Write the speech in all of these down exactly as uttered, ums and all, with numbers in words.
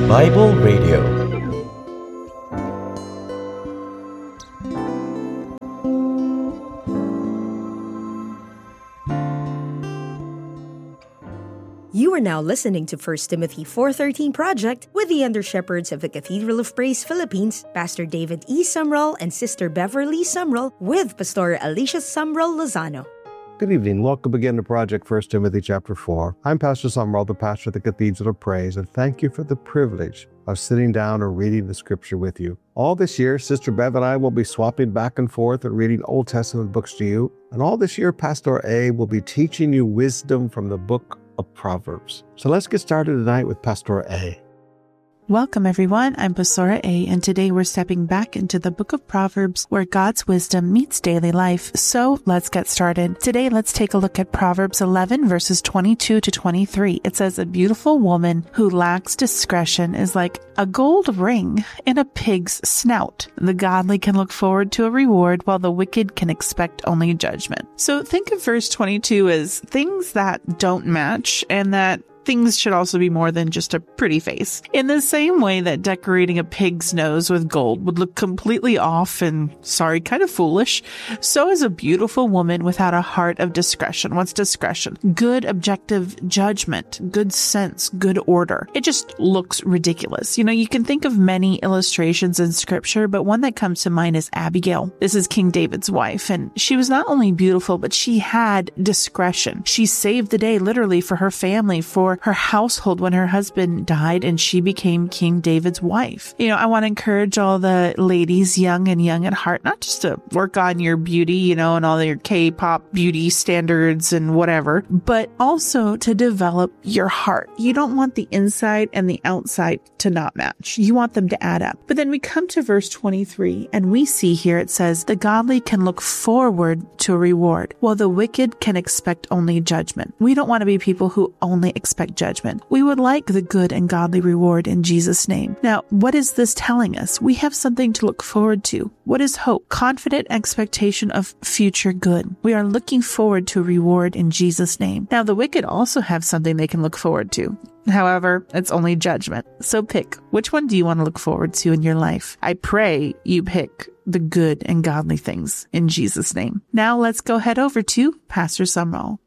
Bible Radio. You are now listening to First Timothy four thirteen Project with the under-shepherds of the Cathedral of Praise Philippines, Pastor David E. Sumrall and Sister Beverly Sumrall, with Pastor Alicia Sumrall Lozano. Good evening. Welcome again to Project First Timothy chapter four. I'm Pastor Sumrall, the pastor of the Cathedral of Praise, and thank you for the privilege of sitting down or reading the scripture with you. All this year, Sister Bev and I will be swapping back and forth and reading Old Testament books to you. And all this year, Pastor A will be teaching you wisdom from the book of Proverbs. So let's get started tonight with Pastor A. Welcome everyone, I'm Pastora A, and today we're stepping back into the book of Proverbs where God's wisdom meets daily life. So let's get started. Today let's take a look at Proverbs eleven verses twenty-two to twenty-three. It says, "A beautiful woman who lacks discretion is like a gold ring in a pig's snout. The godly can look forward to a reward while the wicked can expect only judgment." So think of verse twenty-two as things that don't match and that things should also be more than just a pretty face. In the same way that decorating a pig's nose with gold would look completely off and, sorry, kind of foolish, so is a beautiful woman without a heart of discretion. What's discretion? Good objective judgment, good sense, good order. It just looks ridiculous. You know, you can think of many illustrations in scripture, but one that comes to mind is Abigail. This is King David's wife, and she was not only beautiful, but she had discretion. She saved the day literally for her family, for her household when her husband died, and she became King David's wife. You know, I want to encourage all the ladies, young and young at heart, not just to work on your beauty, you know, and all your K-pop beauty standards and whatever, but also to develop your heart. You don't want the inside and the outside to not match. You want them to add up. But then we come to verse twenty-three, and we see here it says, "The godly can look forward to a reward, while the wicked can expect only judgment." We don't want to be people who only expect judgment. We would like the good and godly reward in Jesus' name. Now, what is this telling us? We have something to look forward to. What is hope? Confident expectation of future good. We are looking forward to a reward in Jesus' name. Now, the wicked also have something they can look forward to. However, it's only judgment. So pick, which one do you want to look forward to in your life? I pray you pick the good and godly things in Jesus' name. Now let's go head over to Pastor Sumrall.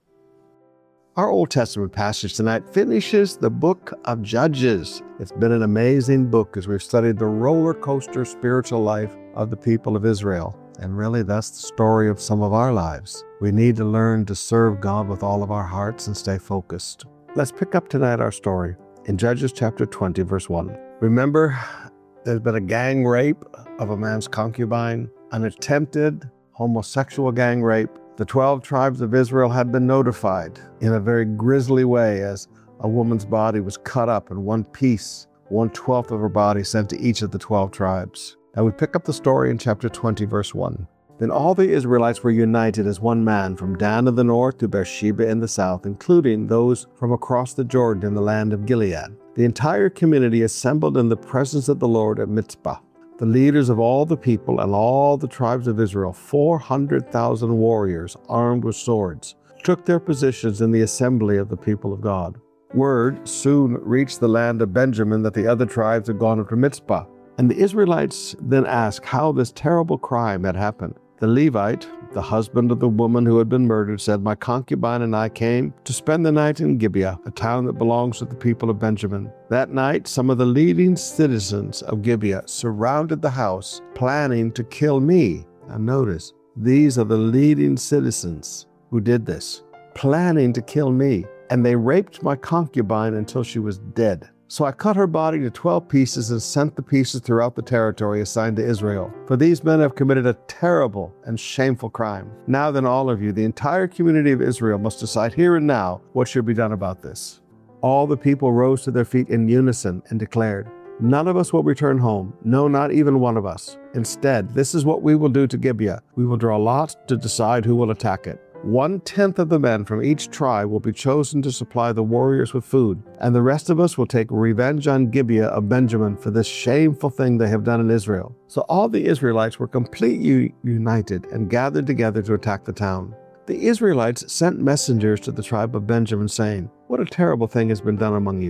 Our Old Testament passage tonight finishes the book of Judges. It's been an amazing book as we've studied the roller coaster spiritual life of the people of Israel. And really, that's the story of some of our lives. We need to learn to serve God with all of our hearts and stay focused. Let's pick up tonight our story in Judges chapter twenty, verse one. Remember, there's been a gang rape of a man's concubine, an attempted homosexual gang rape. The twelve tribes of Israel had been notified in a very grisly way as a woman's body was cut up in one piece, one-twelfth of her body sent to each of the twelve tribes. Now we pick up the story in chapter twenty, verse one. "Then all the Israelites were united as one man from Dan in the north to Beersheba in the south, including those from across the Jordan in the land of Gilead. The entire community assembled in the presence of the Lord at Mizpah. The leaders of all the people and all the tribes of Israel, four hundred thousand warriors armed with swords, took their positions in the assembly of the people of God. Word soon reached the land of Benjamin that the other tribes had gone up to Mizpah. And the Israelites then asked how this terrible crime had happened. The Levite, the husband of the woman who had been murdered, said, 'My concubine and I came to spend the night in Gibeah, a town that belongs to the people of Benjamin.' That night, some of the leading citizens of Gibeah surrounded the house, planning to kill me." Now notice, these are the leading citizens who did this, planning to kill me. "And they raped my concubine until she was dead. So I cut her body into twelve pieces and sent the pieces throughout the territory assigned to Israel. For these men have committed a terrible and shameful crime. Now then, all of you, the entire community of Israel, must decide here and now what should be done about this." All the people rose to their feet in unison and declared, "None of us will return home. No, not even one of us. Instead, this is what we will do to Gibeah. We will draw lots to decide who will attack it. One-tenth of the men from each tribe will be chosen to supply the warriors with food, and the rest of us will take revenge on Gibeah of Benjamin for this shameful thing they have done in Israel." So all the Israelites were completely united and gathered together to attack the town. The Israelites sent messengers to the tribe of Benjamin saying, "What a terrible thing has been done among you.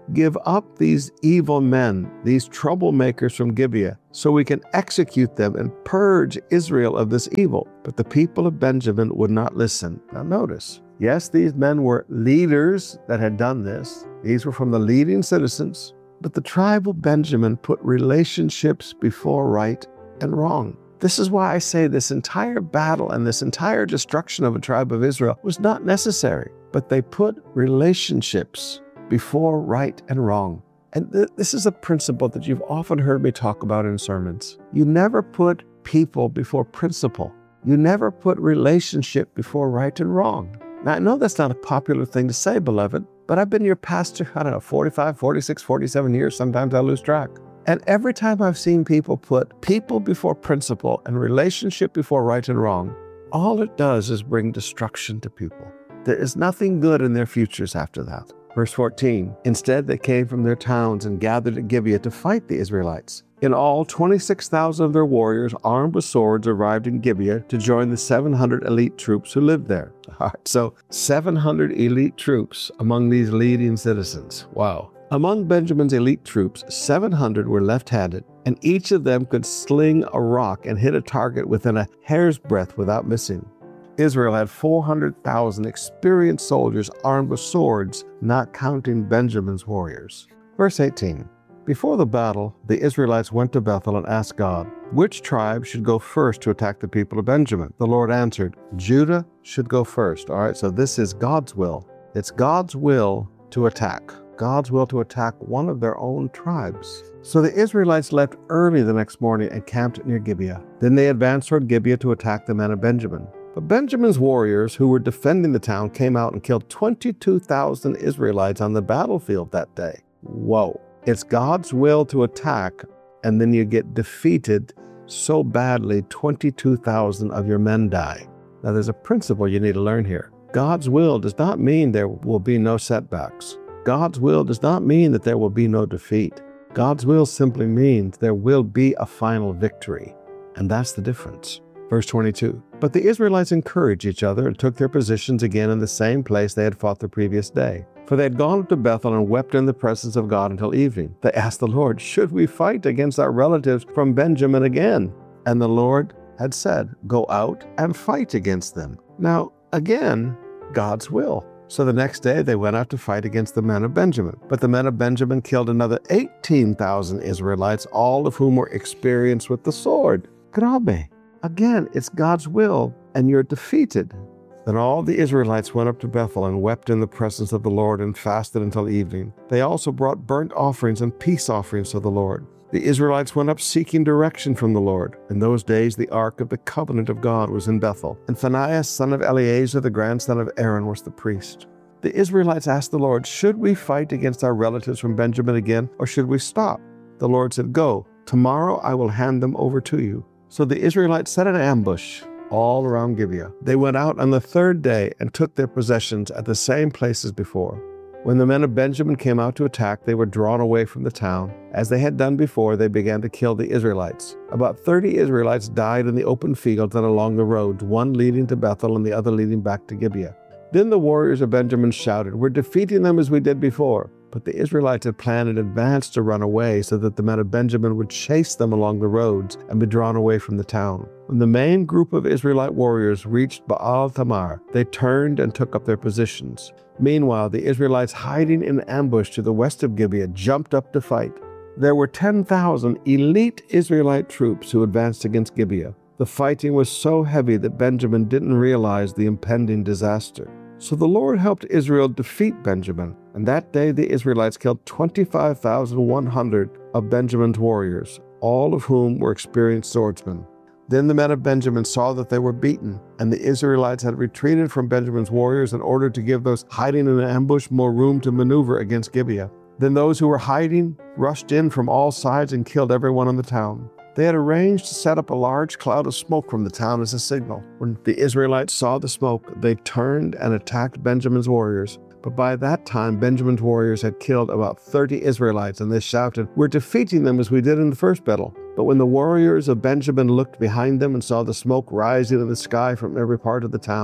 give up these evil men, these troublemakers from Gibeah, so we can execute them and purge Israel of this evil. But the people of Benjamin would not listen. Now notice, yes, these men were leaders that had done this. These were from the leading citizens. But the tribe of Benjamin put relationships before right and wrong. This is why I say this entire battle and this entire destruction of a tribe of Israel was not necessary, but they put relationships before right and wrong. And th- this is a principle that you've often heard me talk about in sermons. You never put people before principle. You never put relationship before right and wrong. Now, I know that's not a popular thing to say, beloved, but I've been your pastor, I don't know, forty-five, forty-six, forty-seven years. Sometimes I lose track. And every time I've seen people put people before principle and relationship before right and wrong, all it does is bring destruction to people. There is nothing good in their futures after that. Verse fourteen, instead they came from their towns and gathered at Gibeah to fight the Israelites. In all, twenty-six thousand of their warriors armed with swords arrived in Gibeah to join the seven hundred elite troops who lived there. All right, so seven hundred elite troops among these leading citizens. Wow. Among Benjamin's elite troops, seven hundred were left-handed, and each of them could sling a rock and hit a target within a hair's breadth without missing. Israel had four hundred thousand experienced soldiers armed with swords, not counting Benjamin's warriors. Verse eighteen. Before the battle, the Israelites went to Bethel and asked God, which tribe should go first to attack the people of Benjamin? The Lord answered, Judah should go first. All right, so this is God's will. It's God's will to attack. God's will to attack one of their own tribes. So the Israelites left early the next morning and camped near Gibeah. Then they advanced toward Gibeah to attack the men of Benjamin. But Benjamin's warriors who were defending the town came out and killed twenty-two thousand Israelites on the battlefield that day. Whoa. It's God's will to attack, and then you get defeated so badly, twenty-two thousand of your men die. Now there's a principle you need to learn here. God's will does not mean there will be no setbacks. God's will does not mean that there will be no defeat. God's will simply means there will be a final victory, and that's the difference. Verse twenty-two, but the Israelites encouraged each other and took their positions again in the same place they had fought the previous day. For they had gone up to Bethel and wept in the presence of God until evening. They asked the Lord, should we fight against our relatives from Benjamin again? And the Lord had said, go out and fight against them. Now, again, God's will. So the next day they went out to fight against the men of Benjamin. But the men of Benjamin killed another eighteen thousand Israelites, all of whom were experienced with the sword. Grabe. Again, it's God's will, and you're defeated. Then all the Israelites went up to Bethel and wept in the presence of the Lord and fasted until evening. They also brought burnt offerings and peace offerings to the Lord. The Israelites went up seeking direction from the Lord. In those days the ark of the covenant of God was in Bethel, and Phinehas, son of Eleazar, the grandson of Aaron, was the priest. The Israelites asked the Lord, should we fight against our relatives from Benjamin again, or should we stop? The Lord said, go, tomorrow I will hand them over to you. So the Israelites set an ambush all around Gibeah. They went out on the third day and took their possessions at the same place as before. When the men of Benjamin came out to attack, they were drawn away from the town. As they had done before, they began to kill the Israelites. About thirty Israelites died in the open fields and along the roads, one leading to Bethel and the other leading back to Gibeah. Then the warriors of Benjamin shouted, we're defeating them as we did before. But the Israelites had planned in advance to run away so that the men of Benjamin would chase them along the roads and be drawn away from the town. When the main group of Israelite warriors reached Baal Tamar, they turned and took up their positions. Meanwhile, the Israelites hiding in ambush to the west of Gibeah jumped up to fight. There were ten thousand elite Israelite troops who advanced against Gibeah. The fighting was so heavy that Benjamin didn't realize the impending disaster. So the Lord helped Israel defeat Benjamin, and that day the Israelites killed twenty-five thousand one hundred of Benjamin's warriors, all of whom were experienced swordsmen. Then the men of Benjamin saw that they were beaten, and the Israelites had retreated from Benjamin's warriors in order to give those hiding in an ambush more room to maneuver against Gibeah. Then those who were hiding rushed in from all sides and killed everyone in the town. They had arranged to set up a large cloud of smoke from the town as a signal. When the Israelites saw the smoke, they turned and attacked Benjamin's warriors. But by that time, Benjamin's warriors had killed about thirty Israelites, and they shouted, we're defeating them as we did in the first battle. But when the warriors of Benjamin looked behind them and saw the smoke rising in the sky from every part of the town,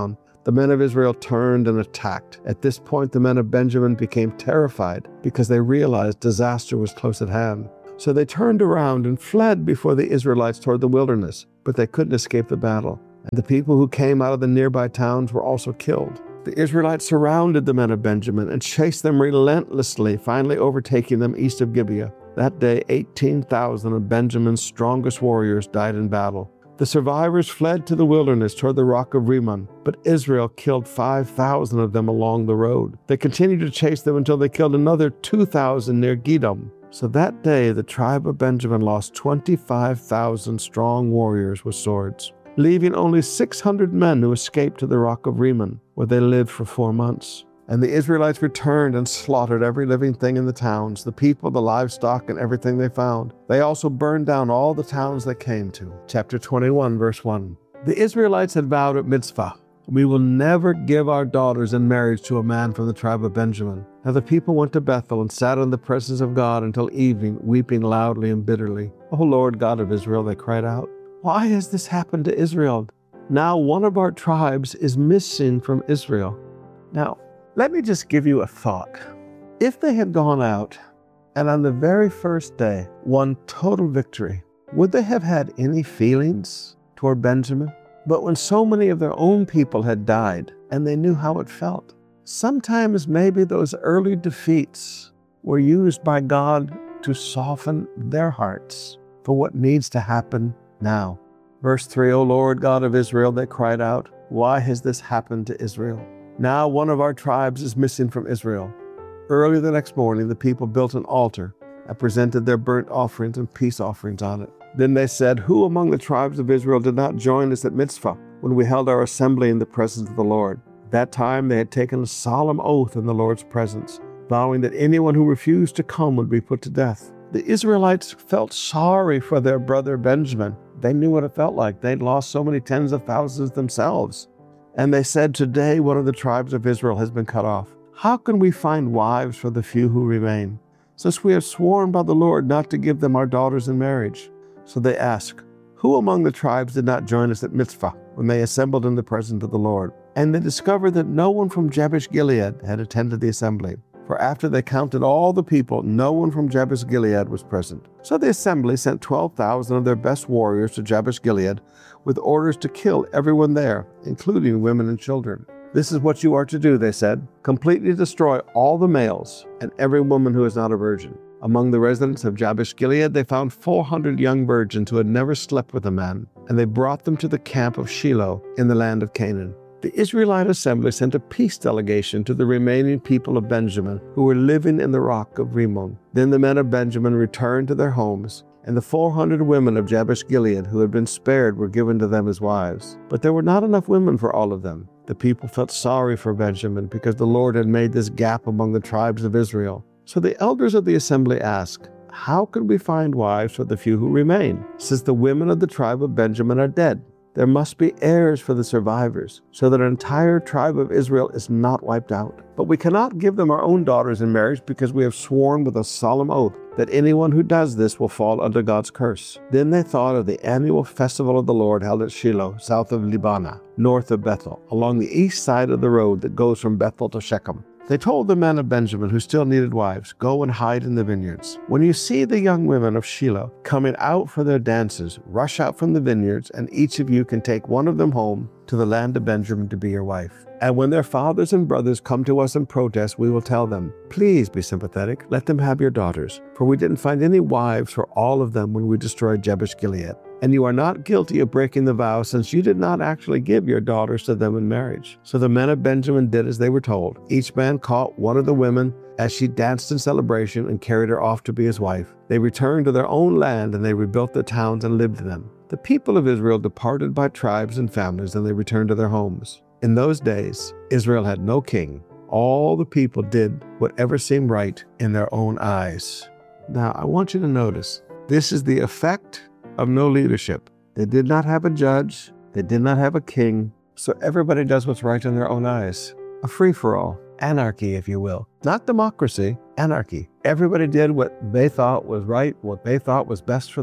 the men of Israel turned and attacked. At this point, the men of Benjamin became terrified because they realized disaster was close at hand. So they turned around and fled before the Israelites toward the wilderness, but they couldn't escape the battle. And the people who came out of the nearby towns were also killed. The Israelites surrounded the men of Benjamin and chased them relentlessly, finally overtaking them east of Gibeah. That day, eighteen thousand of Benjamin's strongest warriors died in battle. The survivors fled to the wilderness toward the rock of Rimmon, but Israel killed five thousand of them along the road. They continued to chase them until they killed another two thousand near Gidom. So that day, the tribe of Benjamin lost twenty-five thousand strong warriors with swords, leaving only six hundred men who escaped to the rock of Rimmon, where they lived for four months. And the Israelites returned and slaughtered every living thing in the towns, the people, the livestock, and everything they found. They also burned down all the towns they came to. Chapter twenty-one, verse one. The Israelites had vowed at Mitzvah, "We will never give our daughters in marriage to a man from the tribe of Benjamin." Now the people went to Bethel and sat in the presence of God until evening, weeping loudly and bitterly. "O Lord God of Israel," they cried out, "why has this happened to Israel? Now one of our tribes is missing from Israel." Now, let me just give you a thought. If they had gone out and on the very first day won total victory, would they have had any feelings toward Benjamin? But when so many of their own people had died and they knew how it felt, sometimes maybe those early defeats were used by God to soften their hearts for what needs to happen now. Verse three, "O Lord God of Israel," they cried out, "why has this happened to Israel? Now one of our tribes is missing from Israel." Early the next morning, the people built an altar and presented their burnt offerings and peace offerings on it. Then they said, "Who among the tribes of Israel did not join us at Mitzvah when we held our assembly in the presence of the Lord?" At that time they had taken a solemn oath in the Lord's presence, vowing that anyone who refused to come would be put to death. The Israelites felt sorry for their brother Benjamin. They knew what it felt like. They'd lost so many tens of thousands themselves. And they said, "Today one of the tribes of Israel has been cut off. How can we find wives for the few who remain, since we have sworn by the Lord not to give them our daughters in marriage?" So they asked, "Who among the tribes did not join us at Mitzvah when they assembled in the presence of the Lord?" And they discovered that no one from Jabesh Gilead had attended the assembly. For after they counted all the people, no one from Jabesh Gilead was present. So the assembly sent twelve thousand of their best warriors to Jabesh Gilead with orders to kill everyone there, including women and children. "This is what you are to do," they said. "Completely destroy all the males and every woman who is not a virgin." Among the residents of Jabesh Gilead, they found four hundred young virgins who had never slept with a man, and they brought them to the camp of Shiloh in the land of Canaan. The Israelite assembly sent a peace delegation to the remaining people of Benjamin who were living in the rock of Rimmon. Then the men of Benjamin returned to their homes, and the four hundred women of Jabesh Gilead who had been spared were given to them as wives. But there were not enough women for all of them. The people felt sorry for Benjamin because the Lord had made this gap among the tribes of Israel. So the elders of the assembly asked, "How can we find wives for the few who remain, since the women of the tribe of Benjamin are dead? There must be heirs for the survivors, so that an entire tribe of Israel is not wiped out. But we cannot give them our own daughters in marriage because we have sworn with a solemn oath that anyone who does this will fall under God's curse." Then they thought of the annual festival of the Lord held at Shiloh, south of Libana, north of Bethel, along the east side of the road that goes from Bethel to Shechem. They told the men of Benjamin who still needed wives, "Go and hide in the vineyards. When you see the young women of Shiloh coming out for their dances, rush out from the vineyards, and each of you can take one of them home to the land of Benjamin to be your wife. And when their fathers and brothers come to us and protest, we will tell them, 'Please be sympathetic. Let them have your daughters. For we didn't find any wives for all of them when we destroyed Jabesh Gilead. And you are not guilty of breaking the vow, since you did not actually give your daughters to them in marriage.' So the men of Benjamin did as they were told. Each man caught one of the women as she danced in celebration and carried her off to be his wife. They returned to their own land, and they rebuilt their towns and lived in them. The people of Israel departed by tribes and families, and they returned to their homes. In those days, Israel had no king. All the people did whatever seemed right in their own eyes." Now, I want you to notice, this is the effect of no leadership. They did not have a judge. They did not have a king. So everybody does what's right in their own eyes. A free-for-all. Anarchy, if you will. Not democracy, anarchy. Everybody did what they thought was right, what they thought was best for them.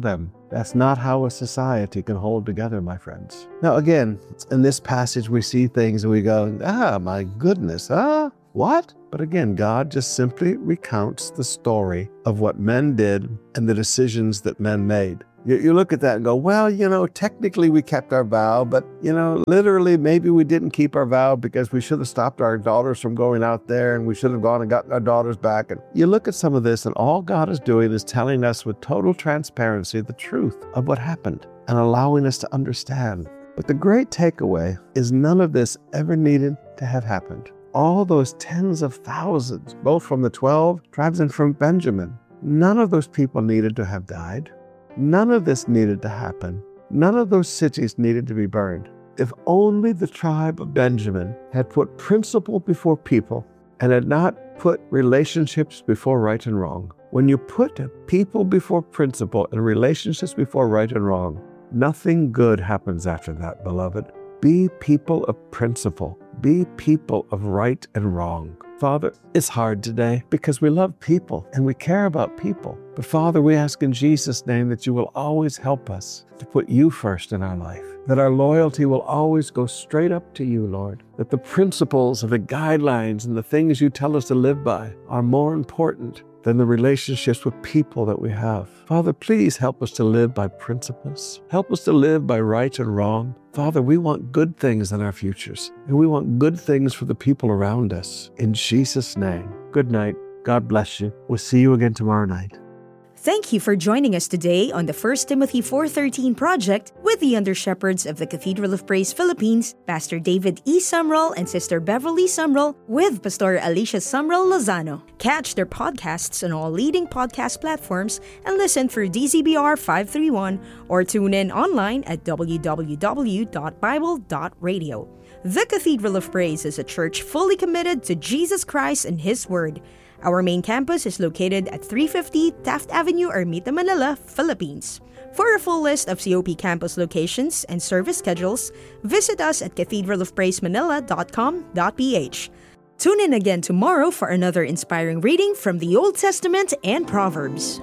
That's not how a society can hold together, my friends. Now, again, in this passage, we see things and we go, ah, my goodness, ah, what? But again, God just simply recounts the story of what men did and the decisions that men made. You, you look at that and go, well, you know, technically we kept our vow, but, you know, literally maybe we didn't keep our vow because we should have stopped our daughters from going out there and we should have gone and gotten our daughters back. And you look at some of this and all God is doing is telling us with total transparency the truth of what happened and allowing us to understand. But the great takeaway is none of this ever needed to have happened. All those tens of thousands, both from the twelve tribes and from Benjamin, none of those people needed to have died. None of this needed to happen. None of those cities needed to be burned. If only the tribe of Benjamin had put principle before people and had not put relationships before right and wrong. When you put people before principle and relationships before right and wrong, nothing good happens after that, beloved. Be people of principle. Be people of right and wrong. Father, it's hard today because we love people and we care about people. But Father, we ask in Jesus' name that you will always help us to put you first in our life, that our loyalty will always go straight up to you, Lord, that the principles and the guidelines and the things you tell us to live by are more important than the relationships with people that we have. Father, please help us to live by principles. Help us to live by right and wrong. Father, we want good things in our futures, and we want good things for the people around us. In Jesus' name, good night. God bless you. We'll see you again tomorrow night. Thank you for joining us today on the First Timothy four thirteen project with the under-shepherds of the Cathedral of Praise Philippines, Pastor David E. Sumrall and Sister Beverly Sumrall, with Pastor Alicia Sumrall Lozano. Catch their podcasts on all leading podcast platforms and listen through D Z B R five thirty-one or tune in online at w w w dot bible dot radio. The Cathedral of Praise is a church fully committed to Jesus Christ and His Word. Our main campus is located at three fifty Taft Avenue, Ermita, Manila, Philippines. For a full list of C O P campus locations and service schedules, visit us at cathedral of praise manila dot com dot p h. Tune in again tomorrow for another inspiring reading from the Old Testament and Proverbs.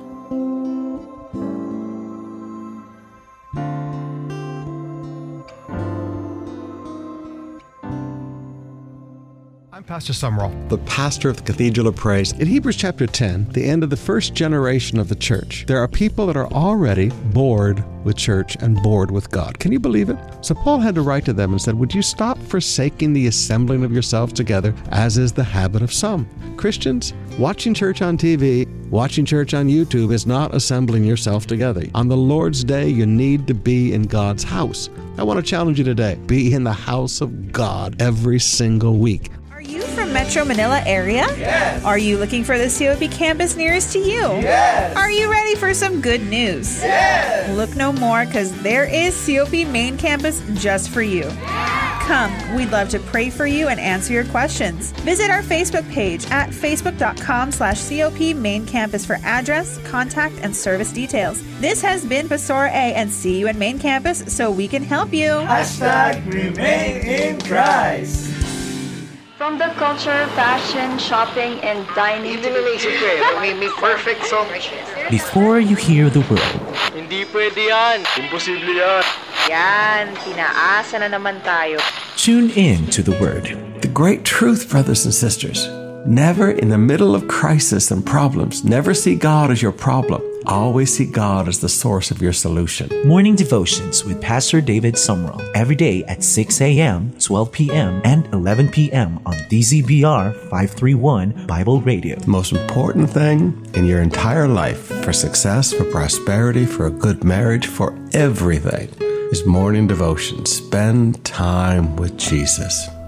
I'm Pastor Sumrall, the pastor of the Cathedral of Praise. In Hebrews chapter ten, the end of the first generation of the church, there are people that are already bored with church and bored with God. Can you believe it? So Paul had to write to them and said, would you stop forsaking the assembling of yourselves together, as is the habit of some? Christians, watching church on T V, watching church on YouTube is not assembling yourself together. On the Lord's Day, you need to be in God's house. I want to challenge you today. Be in the house of God every single week. Are you from Metro Manila area? Yes. Are you looking for the C O P campus nearest to you? Yes. Are you ready for some good news? Yes. Look no more, because there is C O P Main Campus just for you. Come, we'd love to pray for you and answer your questions. Visit our Facebook page at facebook.com slash COP Main Campus for address, contact, and service details. This has been Pastor A, and see you at Main Campus so we can help you. Hashtag Remain in Christ. From the culture, fashion, shopping, and dining to the may, may perfect song. Before you hear the word, Hindi pwede yan. Imposible yan. Yan, pinaasa na naman tayo. Tune in to the word. The great truth, brothers and sisters, never in the middle of crisis and problems, never see God as your problem. Always see God as the source of your solution. Morning devotions with Pastor David Sumrall every day at six a.m., twelve p.m., and eleven p.m. on D Z B R five thirty-one Bible Radio. The most important thing in your entire life, for success, for prosperity, for a good marriage, for everything, is morning devotion. Spend time with Jesus.